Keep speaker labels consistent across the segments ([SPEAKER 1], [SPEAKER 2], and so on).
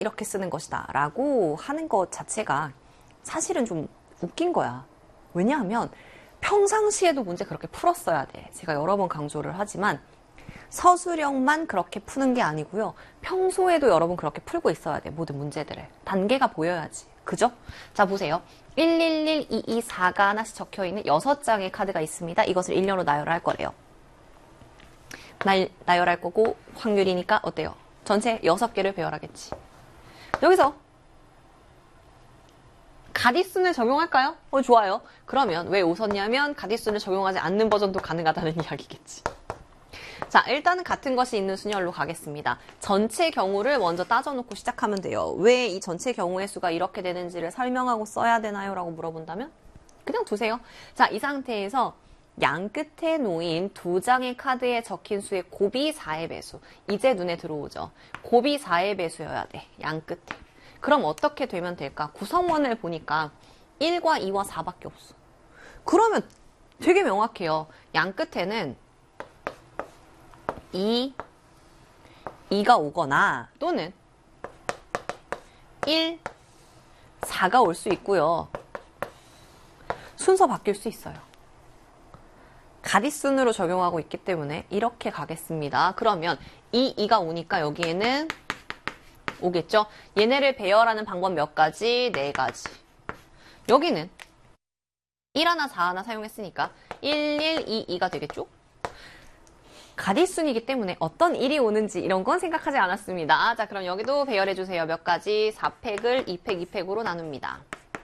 [SPEAKER 1] 이렇게 쓰는 것이다 라고 하는 것 자체가 사실은 좀 웃긴 거야. 왜냐하면 평상시에도 문제 그렇게 풀었어야 돼. 제가 여러 번 강조를 하지만 서술형만 그렇게 푸는 게 아니고요. 평소에도 여러분 그렇게 풀고 있어야 돼. 모든 문제들을. 단계가 보여야지. 그죠? 자, 보세요. 111, 224가 하나씩 적혀있는 6장의 카드가 있습니다. 이것을 일렬로 나열할 거래요. 나열할 거고 확률이니까 어때요? 전체 6개를 배열하겠지. 여기서 가디슨을 적용할까요? 좋아요. 그러면 왜 웃었냐면 가디슨을 적용하지 않는 버전도 가능하다는 이야기겠지. 자, 일단은 같은 것이 있는 순열로 가겠습니다. 전체 경우를 먼저 따져놓고 시작하면 돼요. 왜 이 전체 경우의 수가 이렇게 되는지를 설명하고 써야 되나요? 라고 물어본다면 그냥 두세요. 자, 이 상태에서 양 끝에 놓인 2장의 카드에 적힌 수의 곱이 4의 배수. 이제 눈에 들어오죠. 곱이 4의 배수여야 돼. 양 끝에. 그럼 어떻게 되면 될까? 구성원을 보니까 1과 2와 4밖에 없어. 그러면 되게 명확해요. 양 끝에는 2가 오거나 또는 1, 4가 올 수 있고요. 순서 바뀔 수 있어요. 가디슨으로 적용하고 있기 때문에 이렇게 가겠습니다. 그러면 2가 오니까 여기에는 오겠죠? 얘네를 배열하는 방법 몇 가지? 4가지. 여기는 1 하나 4 하나 사용했으니까 1, 1, 2, 2가 되겠죠? 가디슨이기 때문에 어떤 1이 오는지 이런 건 생각하지 않았습니다. 자, 그럼 여기도 배열해주세요. 몇 가지? 4팩을 2팩, 2팩으로 나눕니다.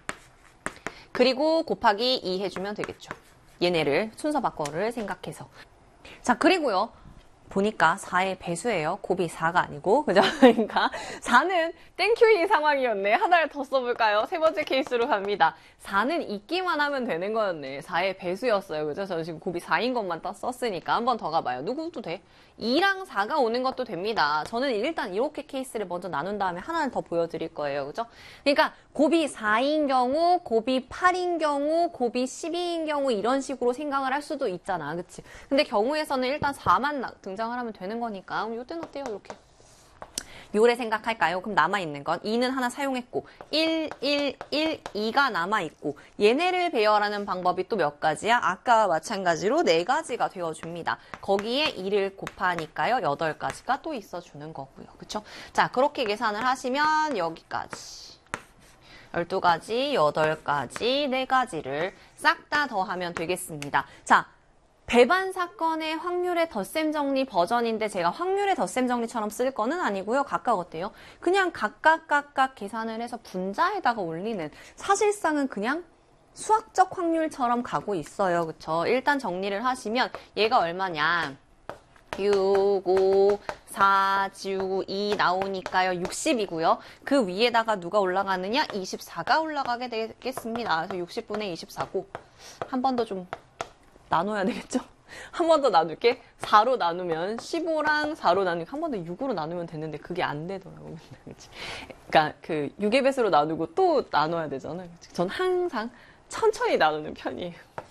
[SPEAKER 1] 그리고 곱하기 2 해주면 되겠죠. 얘네를 순서 바꿔를 생각해서. 자, 그리고요. 보니까 4의 배수예요. 곱이 4가 아니고. 그죠? 그러니까 4는 땡큐인 상황이었네. 하나를 더 써볼까요? 세 번째 케이스로 갑니다. 4는 있기만 하면 되는 거였네. 4의 배수였어요. 그죠? 저는 지금 곱이 4인 것만 썼으니까 한 번 더 가봐요. 누구도 돼? 2랑 4가 오는 것도 됩니다. 저는 일단 이렇게 케이스를 먼저 나눈 다음에 하나는 더 보여드릴 거예요. 그죠? 그러니까 곱이 4인 경우, 곱이 8인 경우, 곱이 12인 경우 이런 식으로 생각을 할 수도 있잖아. 그치? 근데 경우에서는 일단 4만 등장을 하면 되는 거니까 요때는 어때요? 이렇게. 요래 생각할까요? 그럼 남아있는 건 2는 하나 사용했고 1, 1, 1, 2가 남아있고 얘네를 배열하는 방법이 또 몇 가지야? 아까와 마찬가지로 4가지가 되어줍니다. 거기에 2를 곱하니까요. 8가지가 또 있어주는 거고요. 그쵸? 자, 그렇게 계산을 하시면 여기까지 12가지, 8가지, 4가지를 싹 다 더하면 되겠습니다. 자, 배반 사건의 확률의 덧셈 정리 버전인데 제가 확률의 덧셈 정리처럼 쓸 거는 아니고요. 각각 어때요? 그냥 각각 계산을 해서 분자에다가 올리는 사실상은 그냥 수학적 확률처럼 가고 있어요. 그쵸? 일단 정리를 하시면 얘가 얼마냐? 6, 5, 4, 지우고 2 나오니까요. 60이고요. 그 위에다가 누가 올라가느냐? 24가 올라가게 되겠습니다. 그래서 60분의 24고 한 번 더 좀 나눠야 되겠죠? 한 번 더 나눌게. 4로 나누면 15랑 4로 나누고 한 번 더 6으로 나누면 되는데 그게 안 되더라고요. 그치? 그러니까 그 6의 배수로 나누고 또 나눠야 되잖아요. 전 항상 천천히 나누는 편이에요.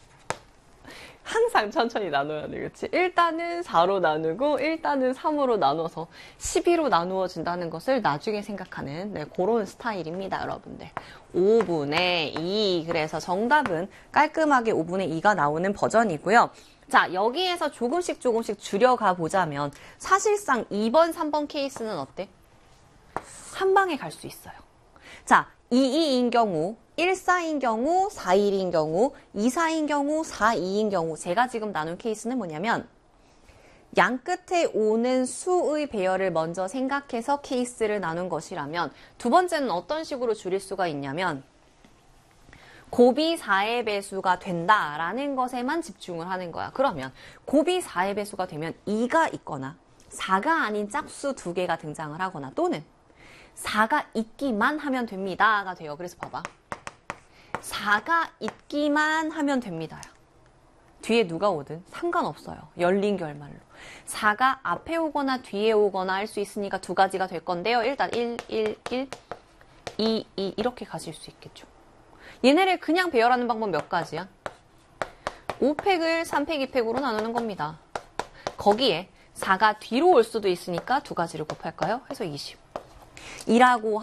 [SPEAKER 1] 항상 천천히 나눠야 돼. 그치? 일단은 4로 나누고 일단은 3으로 나눠서 12로 나누어진다는 것을 나중에 생각하는 그런 스타일입니다. 여러분들. 5분의 2. 그래서 정답은 깔끔하게 5분의 2가 나오는 버전이고요. 자, 여기에서 조금씩 줄여가 보자면 사실상 2번, 3번 케이스는 어때? 한 방에 갈 수 있어요. 자, 2인 경우 1,4인 경우, 4,1인 경우, 2,4인 경우, 4,2인 경우 제가 지금 나눈 케이스는 뭐냐면 양 끝에 오는 수의 배열을 먼저 생각해서 케이스를 나눈 것이라면 두 번째는 어떤 식으로 줄일 수가 있냐면 곱이 4의 배수가 된다라는 것에만 집중을 하는 거야. 그러면 곱이 4의 배수가 되면 2가 있거나 4가 아닌 짝수 2개가 등장을 하거나 또는 4가 있기만 하면 됩니다가 돼요. 그래서 봐봐. 4가 있기만 하면 됩니다. 뒤에 누가 오든 상관없어요. 열린 결말로. 4가 앞에 오거나 뒤에 오거나 할 수 있으니까 두 가지가 될 건데요. 일단 1, 1, 1, 2, 2 이렇게 가실 수 있겠죠. 얘네를 그냥 배열하는 방법 몇 가지야? 5팩을 3팩, 2팩으로 나누는 겁니다. 거기에 4가 뒤로 올 수도 있으니까 두 가지를 곱할까요? 해서 20. 2라고